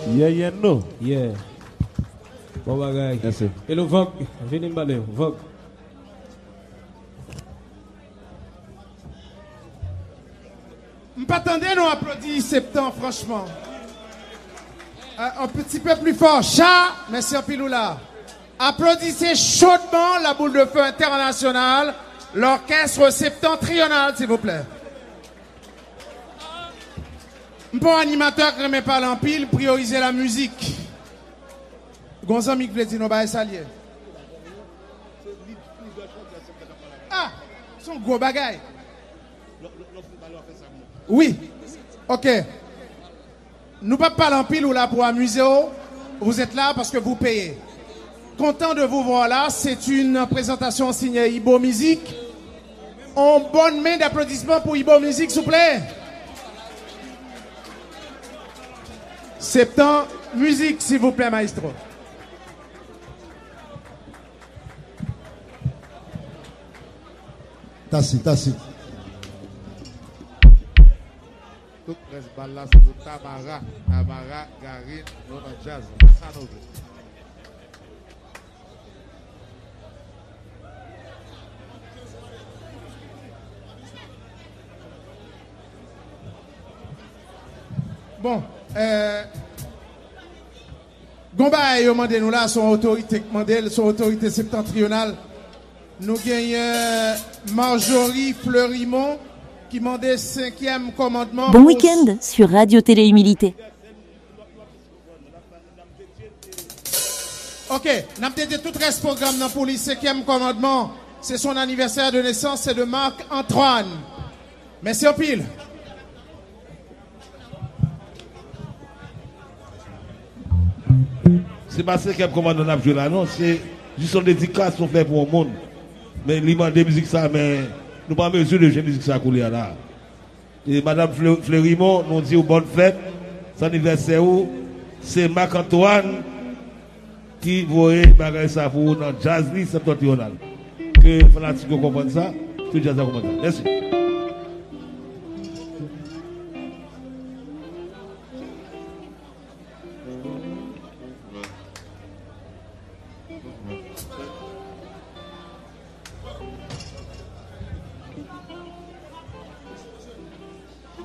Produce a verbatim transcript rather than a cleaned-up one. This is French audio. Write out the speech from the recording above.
Yeah, yeah, no. Yeah. Bon bagay. Merci. Et le Vogue, venez m'aller, Vogue. M'attendez nous applaudir septembre, franchement. Euh, un petit peu plus fort. Chat, merci en Piloula. Applaudissez chaudement la boule de feu internationale, l'orchestre septentrional, s'il vous plaît. Bon animateur qui ne pas l'empile, prioriser la musique. Gonzalo Mick Vletino, bah, salier. Ah, son gros bagaille. Oui, ok. Nous ne pas parler en pile ou là pour amuser. Vous êtes là parce que vous payez. Content de vous voir là. C'est une présentation signée Ibo Musique. En bonne main d'applaudissements pour Ibo Musique, s'il vous plaît. Septembre, musique, s'il vous plaît, maestro. Tassi, tassi. Tout reste balle là, c'est pour Tamara, Tamara, Garine, Nona Jazz, Sanogo. Bon, euh, Gomba et demandé nous là, son autorité, son autorité septentrionale. Nous gagnons Marjorie Fleurimont qui demandait cinquième commandement. Bon week-end sur Radio Télé Humilité. Ok, n'a peut-être tout reste programme dans pour le cinquième commandement. C'est son anniversaire de naissance, c'est de Marc-Antoine. Merci au pile. C'est pas ce qu'il commande on a joué là, non, c'est juste une dédicace qu'on fait pour le monde. Mais l'image de musique ça, mais nous pas mesure de jouer musique ça couler là. Et Madame Fleurimont nous dit bonne fête, son anniversaire où c'est Marc-Antoine qui voyait bagay ça pour dans jazz septentrional. Que fanatique comprendre ça, tout jazz comprendre ça. Merci.